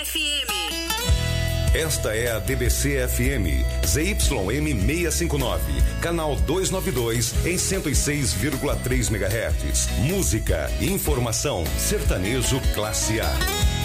FM. Esta é a DBC FM, ZYM 659, canal 292 em 106,3 MHz. Música, informação, sertanejo classe A.